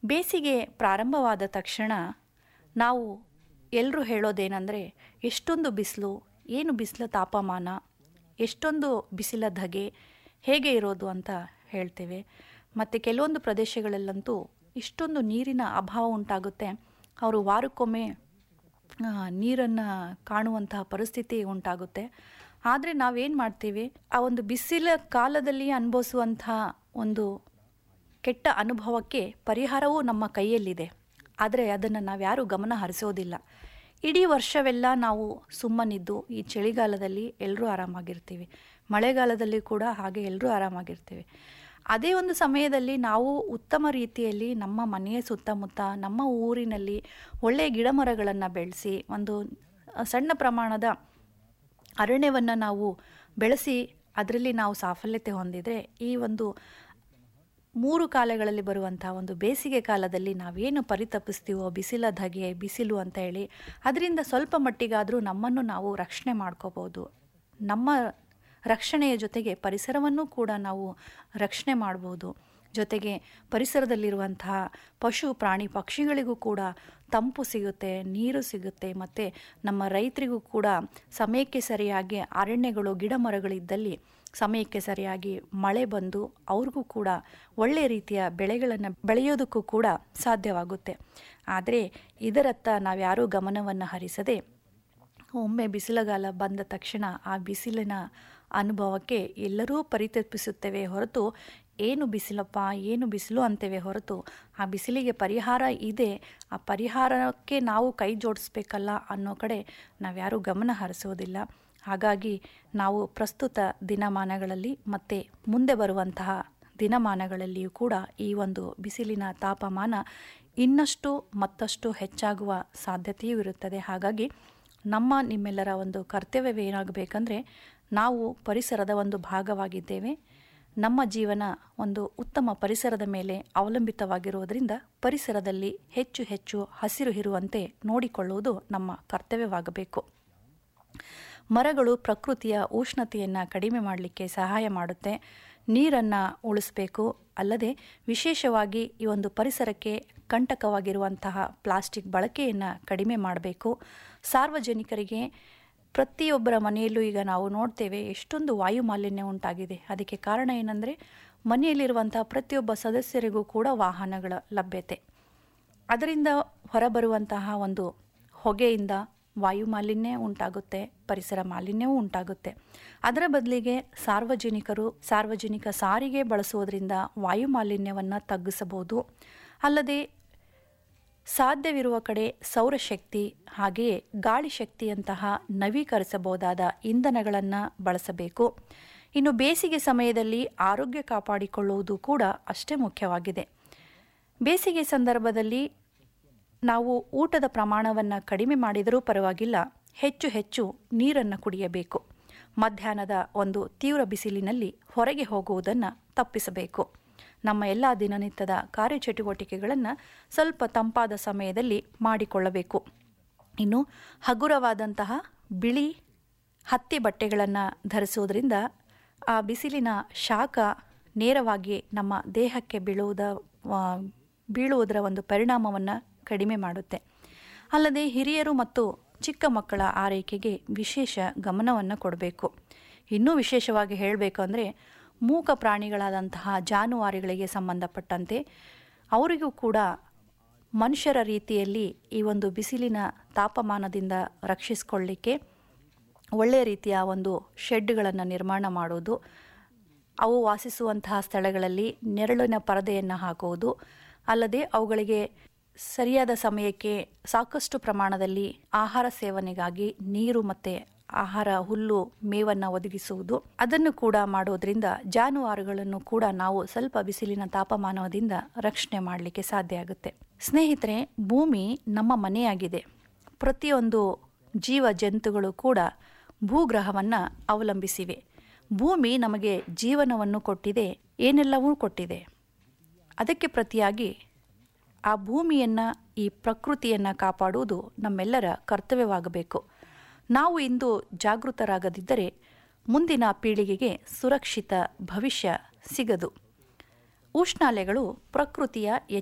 ಬೇಸಿಗೆ ಪ್ರಾರಂಭವಾದ ತಕ್ಷಣ ನಾವು ಎಲ್ಲರೂ ಹೇಳೋದೇನೆಂದರೆ ಎಷ್ಟೊಂದು ಬಿಸಿಲು, ಏನು ಬಿಸಿಲ ತಾಪಮಾನ, ಎಷ್ಟೊಂದು ಬಿಸಿಲ ಧಗೆ ಹೇಗೆ ಇರೋದು ಅಂತ ಹೇಳ್ತೇವೆ. ಮತ್ತು ಕೆಲವೊಂದು ಪ್ರದೇಶಗಳಲ್ಲಂತೂ ಇಷ್ಟೊಂದು ನೀರಿನ ಅಭಾವ ಉಂಟಾಗುತ್ತೆ, ಅವರು ವಾರಕ್ಕೊಮ್ಮೆ ನೀರನ್ನು ಕಾಣುವಂತಹ ಪರಿಸ್ಥಿತಿ ಉಂಟಾಗುತ್ತೆ. ಆದರೆ ನಾವೇನು ಮಾಡ್ತೀವಿ, ಆ ಒಂದು ಬಿಸಿಲ ಕಾಲದಲ್ಲಿ ಅನುಭವಿಸುವಂತಹ ಒಂದು ಕೆಟ್ಟ ಅನುಭವಕ್ಕೆ ಪರಿಹಾರವೂ ನಮ್ಮ ಕೈಯಲ್ಲಿದೆ. ಆದರೆ ಅದನ್ನು ನಾವ್ಯಾರೂ ಗಮನ ಹರಿಸೋದಿಲ್ಲ. ಇಡೀ ವರ್ಷವೆಲ್ಲ ನಾವು ಸುಮ್ಮನಿದ್ದು ಈ ಚಳಿಗಾಲದಲ್ಲಿ ಎಲ್ಲರೂ ಆರಾಮಾಗಿರ್ತೀವಿ, ಮಳೆಗಾಲದಲ್ಲಿ ಕೂಡ ಹಾಗೆ ಎಲ್ಲರೂ ಆರಾಮಾಗಿರ್ತೀವಿ. ಅದೇ ಒಂದು ಸಮಯದಲ್ಲಿ ನಾವು ಉತ್ತಮ ರೀತಿಯಲ್ಲಿ ನಮ್ಮ ಮನೆಯ ಸುತ್ತಮುತ್ತ ನಮ್ಮ ಊರಿನಲ್ಲಿ ಒಳ್ಳೆಯ ಗಿಡಮರಗಳನ್ನು ಬೆಳೆಸಿ ಒಂದು ಸಣ್ಣ ಪ್ರಮಾಣದ ಅರಣ್ಯವನ್ನು ನಾವು ಬೆಳೆಸಿ ಅದರಲ್ಲಿ ನಾವು ಸಾಫಲ್ಯತೆ ಹೊಂದಿದರೆ ಈ ಒಂದು 3 ಕಾಲಗಳಲ್ಲಿ ಬರುವಂಥ ಒಂದು ಬೇಸಿಗೆ ಕಾಲದಲ್ಲಿ ನಾವೇನು ಪರಿತಪಿಸ್ತೀವೋ ಬಿಸಿಲ ಧಗೆ ಬಿಸಿಲು ಅಂತ ಹೇಳಿ, ಅದರಿಂದ ಸ್ವಲ್ಪ ಮಟ್ಟಿಗಾದರೂ ನಮ್ಮನ್ನು ನಾವು ರಕ್ಷಣೆ ಮಾಡ್ಕೋಬೋದು. ನಮ್ಮ ರಕ್ಷಣೆಯ ಜೊತೆಗೆ ಪರಿಸರವನ್ನು ಕೂಡ ನಾವು ರಕ್ಷಣೆ ಮಾಡ್ಬೋದು. ಜೊತೆಗೆ ಪರಿಸರದಲ್ಲಿರುವಂತಹ ಪಶು ಪ್ರಾಣಿ ಪಕ್ಷಿಗಳಿಗೂ ಕೂಡ ತಂಪು ಸಿಗುತ್ತೆ, ನೀರು ಸಿಗುತ್ತೆ. ಮತ್ತು ನಮ್ಮ ರೈತರಿಗೂ ಕೂಡ ಸಮಯಕ್ಕೆ ಸರಿಯಾಗಿ ಅರಣ್ಯಗಳು ಗಿಡ ಮರಗಳಿದ್ದಲ್ಲಿ ಸಮಯಕ್ಕೆ ಸರಿಯಾಗಿ ಮಳೆ ಬಂದು ಅವ್ರಿಗೂ ಕೂಡ ಒಳ್ಳೆಯ ರೀತಿಯ ಬೆಳೆಗಳನ್ನು ಬೆಳೆಯೋದಕ್ಕೂ ಕೂಡ ಸಾಧ್ಯವಾಗುತ್ತೆ. ಆದರೆ ಇದರತ್ತ ನಾವ್ಯಾರೂ ಗಮನವನ್ನು ಹರಿಸದೆ ಒಮ್ಮೆ ಬಿಸಿಲುಗಾಲ ಬಂದ ತಕ್ಷಣ ಆ ಬಿಸಿಲಿನ ಅನುಭವಕ್ಕೆ ಎಲ್ಲರೂ ಪರಿತಪಿಸುತ್ತೇವೆ ಹೊರತು ಏನು ಬಿಸಿಲಪ್ಪ ಏನು ಬಿಸಿಲು ಅಂತೇವೆ ಹೊರತು ಆ ಬಿಸಿಲಿಗೆ ಪರಿಹಾರ ಇದೆ, ಆ ಪರಿಹಾರಕ್ಕೆ ನಾವು ಕೈ ಜೋಡಿಸ್ಬೇಕಲ್ಲ ಅನ್ನೋ ಕಡೆ ನಾವ್ಯಾರೂ ಗಮನ ಹರಿಸೋದಿಲ್ಲ. ಹಾಗಾಗಿ ನಾವು ಪ್ರಸ್ತುತ ದಿನಮಾನಗಳಲ್ಲಿ ಮತ್ತು ಮುಂದೆ ಬರುವಂತಹ ದಿನಮಾನಗಳಲ್ಲಿಯೂ ಕೂಡ ಈ ಒಂದು ಬಿಸಿಲಿನ ತಾಪಮಾನ ಇನ್ನಷ್ಟು ಮತ್ತಷ್ಟು ಹೆಚ್ಚಾಗುವ ಸಾಧ್ಯತೆಯೂ ಇರುತ್ತದೆ. ಹಾಗಾಗಿ ನಿಮ್ಮೆಲ್ಲರ ಒಂದು ಕರ್ತವ್ಯವೇನಾಗಬೇಕಂದ್ರೆ ನಾವು ಪರಿಸರದ ಒಂದು ಭಾಗವಾಗಿದ್ದೇವೆ. ನಮ್ಮ ಜೀವನ ಒಂದು ಉತ್ತಮ ಪರಿಸರದ ಮೇಲೆ ಅವಲಂಬಿತವಾಗಿರುವುದರಿಂದ ಪರಿಸರದಲ್ಲಿ ಹೆಚ್ಚು ಹೆಚ್ಚು ಹಸಿರು ಇರುವಂತೆ ನೋಡಿಕೊಳ್ಳುವುದು ನಮ್ಮ ಕರ್ತವ್ಯವಾಗಬೇಕು. ಮರಗಳು ಪ್ರಕೃತಿಯ ಉಷ್ಣತೆಯನ್ನು ಕಡಿಮೆ ಮಾಡಲಿಕ್ಕೆ ಸಹಾಯ ಮಾಡುತ್ತೆ. ನೀರನ್ನು ಉಳಿಸಬೇಕು. ಅಲ್ಲದೆ ವಿಶೇಷವಾಗಿ ಈ ಒಂದು ಪರಿಸರಕ್ಕೆ ಕಂಟಕವಾಗಿರುವಂತಹ ಪ್ಲಾಸ್ಟಿಕ್ ಬಳಕೆಯನ್ನು ಕಡಿಮೆ ಮಾಡಬೇಕು. ಸಾರ್ವಜನಿಕರಿಗೆ ಪ್ರತಿಯೊಬ್ಬರ ಮನೆಯಲ್ಲೂ ಈಗ ನಾವು ನೋಡ್ತೇವೆ ಎಷ್ಟೊಂದು ವಾಯು ಮಾಲಿನ್ಯ ಉಂಟಾಗಿದೆ. ಅದಕ್ಕೆ ಕಾರಣ ಏನಂದರೆ ಮನೆಯಲ್ಲಿರುವಂಥ ಪ್ರತಿಯೊಬ್ಬ ಸದಸ್ಯರಿಗೂ ಕೂಡ ವಾಹನಗಳ ಲಭ್ಯತೆ, ಅದರಿಂದ ಹೊರಬರುವಂತಹ ಒಂದು ಹೊಗೆಯಿಂದ ವಾಯು ಮಾಲಿನ್ಯ ಉಂಟಾಗುತ್ತೆ, ಪರಿಸರ ಮಾಲಿನ್ಯವೂ ಉಂಟಾಗುತ್ತೆ. ಅದರ ಬದಲಿಗೆ ಸಾರ್ವಜನಿಕ ಸಾರಿಗೆ ಬಳಸುವುದರಿಂದ ವಾಯು ಮಾಲಿನ್ಯವನ್ನು ತಗ್ಗಿಸಬಹುದು. ಅಲ್ಲದೆ ಸಾಧ್ಯವಿರುವ ಕಡೆ ಸೌರಶಕ್ತಿ ಹಾಗೆಯೇ ಗಾಳಿ ಶಕ್ತಿಯಂತಹ ನವೀಕರಿಸಬಹುದಾದ ಇಂಧನಗಳನ್ನು ಬಳಸಬೇಕು. ಇನ್ನು ಬೇಸಿಗೆ ಸಮಯದಲ್ಲಿ ಆರೋಗ್ಯ ಕಾಪಾಡಿಕೊಳ್ಳುವುದು ಕೂಡ ಅಷ್ಟೇ ಮುಖ್ಯವಾಗಿದೆ. ಬೇಸಿಗೆ ಸಂದರ್ಭದಲ್ಲಿ ನಾವು ಊಟದ ಪ್ರಮಾಣವನ್ನು ಕಡಿಮೆ ಮಾಡಿದರೂ ಪರವಾಗಿಲ್ಲ, ಹೆಚ್ಚು ಹೆಚ್ಚು ನೀರನ್ನು ಕುಡಿಯಬೇಕು. ಮಧ್ಯಾಹ್ನದ ಒಂದು ತೀವ್ರ ಬಿಸಿಲಿನಲ್ಲಿ ಹೊರಗೆ ಹೋಗುವುದನ್ನು ತಪ್ಪಿಸಬೇಕು. ನಮ್ಮ ಎಲ್ಲ ದಿನನಿತ್ಯದ ಕಾರ್ಯಚಟುವಟಿಕೆಗಳನ್ನು ಸ್ವಲ್ಪ ತಂಪಾದ ಸಮಯದಲ್ಲಿ ಮಾಡಿಕೊಳ್ಳಬೇಕು. ಇನ್ನು ಹಗುರವಾದಂತಹ ಬಿಳಿ ಹತ್ತಿ ಬಟ್ಟೆಗಳನ್ನು ಧರಿಸುವುದರಿಂದ ಆ ಬಿಸಿಲಿನ ಶಾಖ ನೇರವಾಗಿ ನಮ್ಮ ದೇಹಕ್ಕೆ ಬೀಳುವುದರ ಒಂದು ಪರಿಣಾಮವನ್ನು ಕಡಿಮೆ ಮಾಡುತ್ತೆ. ಅಲ್ಲದೆ ಹಿರಿಯರು ಮತ್ತು ಚಿಕ್ಕ ಮಕ್ಕಳ ಆರೈಕೆಗೆ ವಿಶೇಷ ಗಮನವನ್ನು ಕೊಡಬೇಕು. ಇನ್ನೂ ವಿಶೇಷವಾಗಿ ಹೇಳಬೇಕು ಅಂದರೆ ಮೂಕ ಪ್ರಾಣಿಗಳಾದಂತಹ ಜಾನುವಾರುಗಳಿಗೆ ಸಂಬಂಧಪಟ್ಟಂತೆ ಅವರಿಗೂ ಕೂಡ ಮನುಷ್ಯರ ರೀತಿಯಲ್ಲಿ ಈ ಒಂದು ಬಿಸಿಲಿನ ತಾಪಮಾನದಿಂದ ರಕ್ಷಿಸಿಕೊಳ್ಳಲಿಕ್ಕೆ ಒಳ್ಳೆಯ ರೀತಿಯ ಒಂದು ಶೆಡ್ಗಳನ್ನು ನಿರ್ಮಾಣ ಮಾಡುವುದು, ಅವು ವಾಸಿಸುವಂತಹ ಸ್ಥಳಗಳಲ್ಲಿ ನೆರಳಿನ ಪರದೆಯನ್ನು ಹಾಕುವುದು, ಅಲ್ಲದೆ ಅವುಗಳಿಗೆ ಸರಿಯಾದ ಸಮಯಕ್ಕೆ ಸಾಕಷ್ಟು ಪ್ರಮಾಣದಲ್ಲಿ ಆಹಾರ ಸೇವನೆಗಾಗಿ ನೀರು ಮತ್ತು ಆಹಾರ ಹುಲ್ಲು ಮೇವನ್ನು ಒದಗಿಸುವುದು, ಅದನ್ನು ಕೂಡ ಮಾಡೋದ್ರಿಂದ ಜಾನುವಾರುಗಳನ್ನು ಕೂಡ ನಾವು ಸ್ವಲ್ಪ ಬಿಸಿಲಿನ ತಾಪಮಾನದಿಂದ ರಕ್ಷಣೆ ಮಾಡಲಿಕ್ಕೆ ಸಾಧ್ಯ ಆಗುತ್ತೆ. ಸ್ನೇಹಿತರೆ, ಭೂಮಿ ನಮ್ಮ ಮನೆಯಾಗಿದೆ. ಪ್ರತಿಯೊಂದು ಜೀವ ಜಂತುಗಳು ಕೂಡ ಭೂಗ್ರಹವನ್ನು ಅವಲಂಬಿಸಿವೆ. ಭೂಮಿ ನಮಗೆ ಜೀವನವನ್ನು ಕೊಟ್ಟಿದೆ, ಏನೆಲ್ಲವೂ ಕೊಟ್ಟಿದೆ. ಅದಕ್ಕೆ ಪ್ರತಿಯಾಗಿ ಆ ಭೂಮಿಯನ್ನು, ಈ ಪ್ರಕೃತಿಯನ್ನು ಕಾಪಾಡುವುದು ನಮ್ಮೆಲ್ಲರ ಕರ್ತವ್ಯವಾಗಬೇಕು. ನಾವು ಇಂದು ಜಾಗೃತರಾಗದಿದ್ದರೆ ಮುಂದಿನ ಪೀಳಿಗೆಗೆ ಸುರಕ್ಷಿತ ಭವಿಷ್ಯ ಸಿಗದು. ಉಷ್ಣಾಲಯಗಳು ಪ್ರಕೃತಿಯ